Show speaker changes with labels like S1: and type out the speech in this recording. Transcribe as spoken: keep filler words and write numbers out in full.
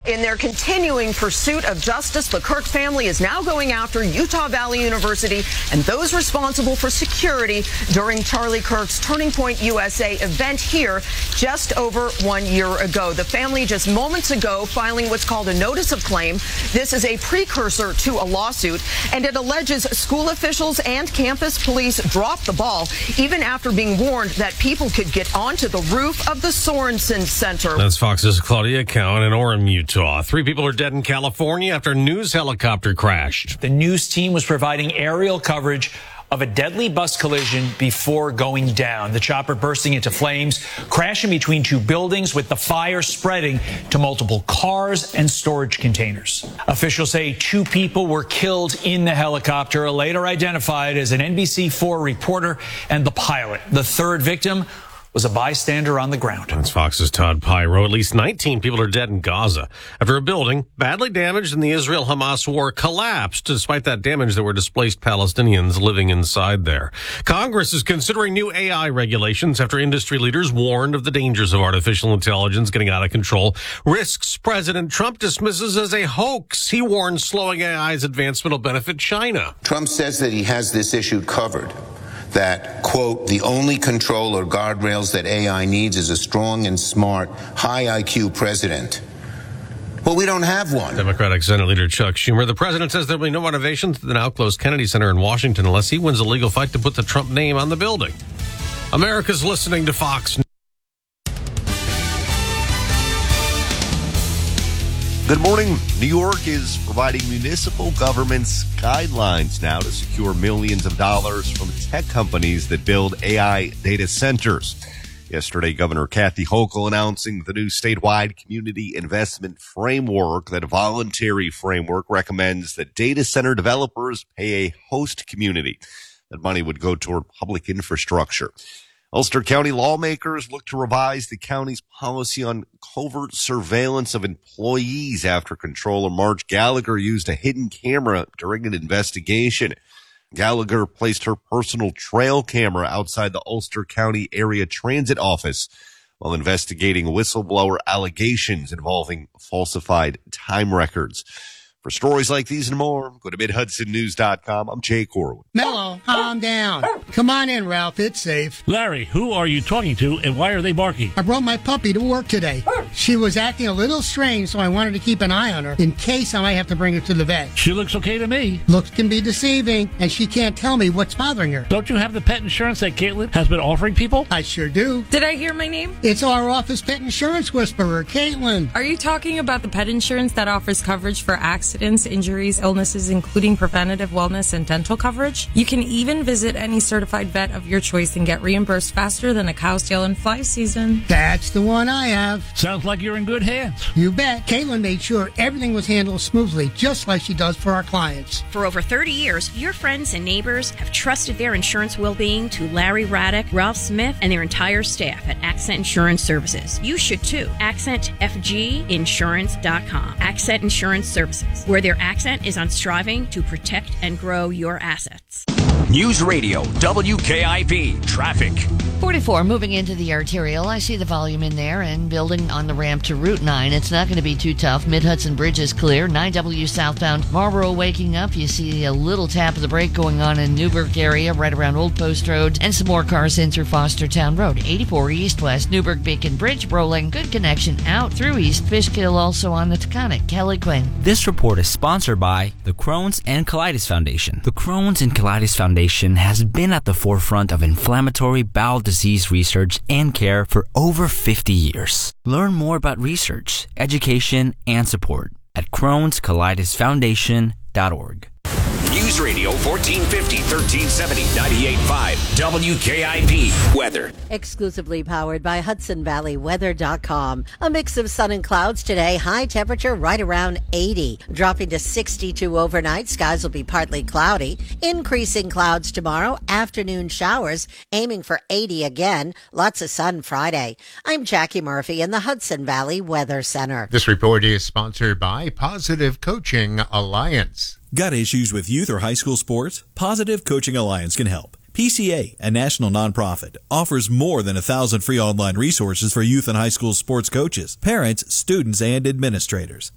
S1: In their continuing pursuit of justice, the Kirk family is now going after Utah Valley University and those responsible for security during Charlie Kirk's Turning Point U S A event here just over one year ago. The family just moments ago filing what's called a notice of claim. This is a precursor to a lawsuit, and it alleges school officials and campus police dropped the ball even after being warned that people could get onto the roof of the Sorensen Center.
S2: That's Fox's Claudia Cowan in Orem, Utah. Three people are dead in California after a news helicopter crashed.
S3: The news team was providing aerial coverage of a deadly bus collision before going down. The chopper bursting into flames, crashing between two buildings with the fire spreading to multiple cars and storage containers. Officials say two people were killed in the helicopter, later identified as an N B C four reporter and the pilot. The third victim was a bystander on the ground.
S2: That's Fox's Todd Pyro. At least nineteen people are dead in Gaza after a building badly damaged in the Israel-Hamas war collapsed. Despite that damage, there were displaced Palestinians living inside there. Congress is considering new A I regulations after industry leaders warned of the dangers of artificial intelligence getting out of control. Risks President Trump dismisses as a hoax. He warns slowing A I's advancement will benefit China.
S4: Trump says that he has this issue covered. That, quote, the only control or guardrails that A I needs is a strong and smart, high I Q president. Well, we don't have one.
S2: Democratic Senate Leader Chuck Schumer. The president says there will be no renovations to the now closed Kennedy Center in Washington unless he wins a legal fight to put the Trump name on the building. America's listening to Fox News.
S5: Good morning. New York is providing municipal governments guidelines now to secure millions of dollars from tech companies that build A I data centers. Yesterday, Governor Kathy Hochul announcing the new statewide community investment framework. That voluntary framework recommends that data center developers pay a host community. That money would go toward public infrastructure. Ulster County lawmakers look to revise the county's policy on covert surveillance of employees after Comptroller Marge Gallagher used a hidden camera during an investigation. Gallagher placed her personal trail camera outside the Ulster County Area Transit Office while investigating whistleblower allegations involving falsified time records. For stories like these and more, go to mid hudson news dot com. I'm Jay Corwin.
S6: Mello, calm down. Come on in, Ralph. It's safe.
S7: Larry, who are you talking to and why are they barking?
S6: I brought my puppy to work today. She was acting a little strange, so I wanted to keep an eye on her in case I might have to bring her to the vet.
S7: She looks okay to me.
S6: Looks can be deceiving, and she can't tell me what's bothering her.
S7: Don't you have the pet insurance that Caitlin has been offering people?
S6: I sure do.
S8: Did I hear my name?
S6: It's our office pet insurance whisperer, Caitlin.
S8: Are you talking about the pet insurance that offers coverage for accidents, injuries, illnesses, including preventative wellness and dental coverage? You can even visit any certified vet of your choice and get reimbursed faster than a cow's tail in fly season.
S6: That's the one I have.
S7: Sounds like you're in good hands.
S6: You bet. Caitlin made sure everything was handled smoothly, just like she does for our clients.
S9: For over thirty years, your friends and neighbors have trusted their insurance well-being to Larry Raddick, Ralph Smith, and their entire staff at Accent Insurance Services. You should too. accent f g insurance dot com. Accent Insurance Services, where their accent is on striving to protect and grow your assets.
S10: News Radio, W K I P, traffic.
S11: forty-four moving into the arterial. I see the volume in there and building on the ramp to Route nine. It's not going to be too tough. Mid-Hudson Bridge is clear. nine W southbound. Marlboro waking up. You see a little tap of the brake going on in Newburgh area right around Old Post Road and some more cars in through Fostertown Road. eighty-four east-west. Newburgh Beacon Bridge rolling. Good connection out through East Fishkill, also on the Taconic. Kelly Quinn.
S12: This report is sponsored by the Crohn's and Colitis Foundation. The Crohn's and Colitis Foundation has been at the forefront of inflammatory bowel disease research and care for over fifty years. Learn more about research, education, and support at crohns colitis foundation dot org.
S10: News Radio fourteen fifty, thirteen seventy, ninety-eight point five, W K I P weather.
S13: Exclusively powered by Hudson Valley Weather dot com. A mix of sun and clouds today. High temperature right around eighty. Dropping to sixty-two overnight. Skies will be partly cloudy. Increasing clouds tomorrow. Afternoon showers. Aiming for eighty again. Lots of sun Friday. I'm Jackie Murphy in the Hudson Valley Weather Center.
S14: This report is sponsored by Positive Coaching Alliance.
S15: Got issues with youth or high school sports? Positive Coaching Alliance can help. P C A, a national nonprofit, offers more than a thousand free online resources for youth and high school sports coaches, parents, students, and administrators.